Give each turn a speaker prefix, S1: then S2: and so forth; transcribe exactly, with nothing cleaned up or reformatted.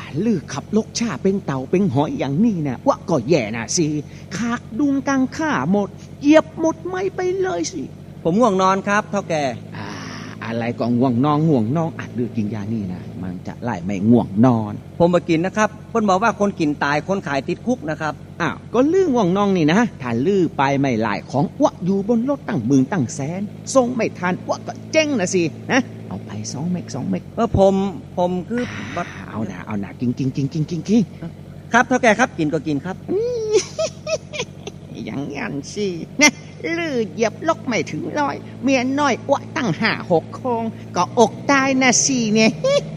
S1: ลือขับลกชาเป็นเต่าเป็นหอยอย่างนี้นะวะก็แย่นะสิขากดุงกังข้าหมดเหยียบหมดไม่ไปเลยสิ
S2: ผมง่วงนอนครับเท่าแก่
S1: อ่าอะไรก็ง่วงนอนง่วงนอนอ่ะลือกินยานี่นะมันจะไล่ไม่ง่วงนอน
S2: ผมมากินนะครับคนบอกว่าคนกินตายคนขายติดคุกนะครับ
S1: อ้าวก็ลือง่วงนอนนี่นะถ้าลือไปไม่ไล่ของวะอยู่บนรถตั้งหมื่นตั้งแสนส่งไม่ทันวะก็เจ๊งนะสินะเอาไปสองเม็ดสองเม็ด
S2: เออผมผมคือ
S1: เอาหนาเอาหนากินกินกินกินกินกิน
S2: ครับเท่าแก่ครับกินก็กินครับ
S1: อย่างงั้นสินะลือเหยียบลกไม่ถึงร้อยเมียน้อยอ้วตั้งห้าหกโคงก็อกตายนะสิเนี่ย